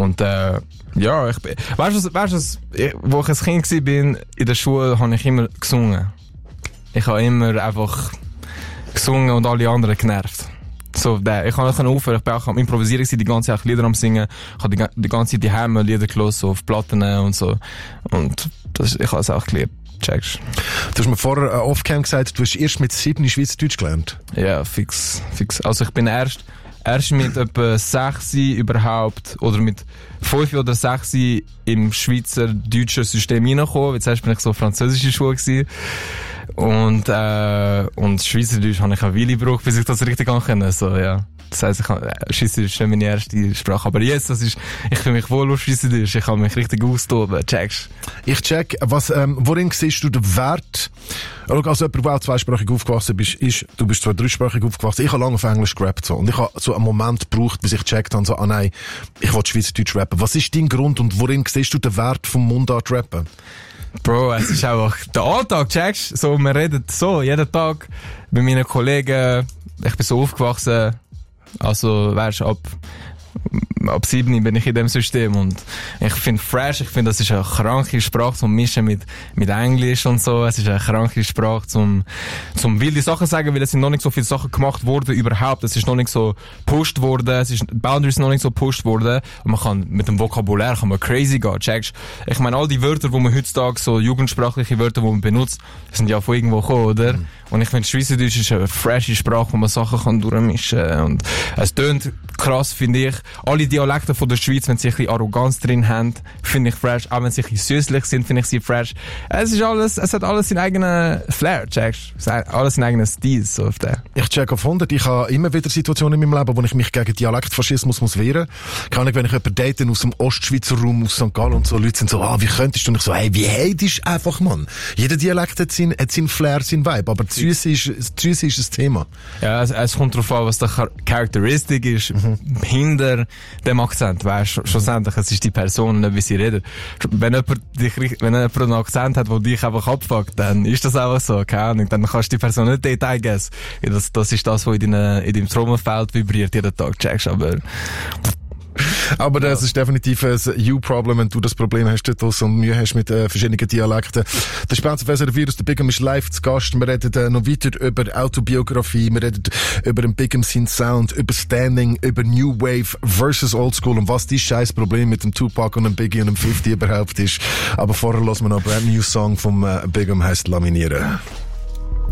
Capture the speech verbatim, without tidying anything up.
Und äh, ja, ich bin, weißt du, weißt du, wo ich als Kind war, bin, in der Schule, habe ich immer gesungen. Ich habe immer einfach gesungen und alle anderen genervt. So, der, ich kann nicht aufhören, ich bin auch am Improvisieren gewesen, die ganze Zeit Lieder am Singen. Ich habe die, die ganze Zeit die Häme Lieder gehört, so auf Platten und so. Und das, ich habe es auch geliebt. Checkst. Du hast mir vorher äh, off-cam gesagt, du hast erst mit sieben Schweizerdeutsch gelernt. Ja, fix, fix. Also ich bin erst, erst mit etwa sechs überhaupt, oder mit fünf oder sechs im schweizerdeutschen System reingekommen. Jetzt erst bin ich so französische Schule gewesen. Und, äh, und Schweizerdeutsch habe ich eine Weile gebraucht, bis ich das richtig kann. So, ja. Das heisst, ich kann, Schweizerdeutsch ist nicht meine erste Sprache. Aber jetzt, das ist, ich fühle mich wohl auf Schweizerdeutsch. Ich kann mich richtig austoben. Checkst? Ich check. Was, ähm, worin siehst du den Wert? Also jemand, der auch zweisprachig aufgewachsen ist, ist, du bist zwar dreisprachig aufgewachsen. Ich habe lange auf Englisch gerappt, so. Und ich habe so einen Moment gebraucht, bis ich gecheckt habe, so, ah nein, ich will Schweizerdeutsch rappen. Was ist dein Grund und worin siehst du den Wert vom Mundart rappen? Bro, es ist einfach der Alltag, checkst? So, wir reden so, jeden Tag mit meinen Kollegen. Ich bin so aufgewachsen, also, weißt, ab, ab sieben bin ich in dem System und ich finde fresh, ich finde, das ist eine kranke Sprache zum Mischen mit, mit Englisch und so. Es ist eine kranke Sprache zum, zum wilde Sachen sagen, weil es sind noch nicht so viele Sachen gemacht worden überhaupt. Es ist noch nicht so pushed worden, es ist, Boundaries sind noch nicht so pushed worden und man kann, mit dem Vokabular kann man crazy gehen, checkst? Ich meine, all die Wörter, die man heutzutage, so jugendsprachliche Wörter, die man benutzt, sind ja von irgendwo gekommen, oder? Mhm. Und ich finde, Schweizerdeutsch ist eine freshe Sprache, wo man Sachen kann durchmischen kann. Und es tönt krass, finde ich. Alle Dialekte von der Schweiz, wenn sie ein bisschen Arroganz drin haben, finde ich fresh. Auch wenn sie ein bisschen süßlich sind, finde ich sie fresh. Es ist alles, es hat alles seinen eigenen Flair, checkst? Es hat alles seinen eigenen Stil, so auf der. Ich check auf hundert. Ich habe immer wieder Situationen in meinem Leben, wo ich mich gegen Dialektfaschismus muss wehren. Kann ich, wenn ich jemanden date aus dem Ostschweizer Raum, aus Sankt Gallen und so, Leute sind so, ah, wie könntest du? Und ich so, hey, wie hatest einfach, Mann? Jeder Dialekt hat seinen, hat seinen Flair, seinen Vibe, aber die Süße ist, die Süße ist das Thema. Ja, es, es kommt darauf an, was der Charakteristik ist, mhm. hinter dem Akzent, weißt du, schlussendlich, es ist die Person, nicht wie sie redet. Wenn jemand, dich, wenn jemand einen Akzent hat, der dich einfach abfuckt, dann ist das einfach so, keine Ahnung, dann kannst du die Person nicht date, I guess. Das, das ist das, was in, deine, in deinem Trommelfeld vibriert jeden Tag, checkst, aber... Aber das ja. ist definitiv ein You-Problem, wenn du das Problem hast dort und Mühe hast mit äh, verschiedenen Dialekten. Der Spencer Feser Virus, der Bigum ist live zu Gast. Wir reden äh, noch weiter über Autobiografie, wir reden über den Bigum sein Sound, über Standing, über New Wave versus Oldschool und was die scheiß Problem mit dem Tupac und dem Biggie und dem fifty überhaupt ist. Aber vorher hören wir noch einen brand new Song vom äh, Bigum, heisst Laminieren.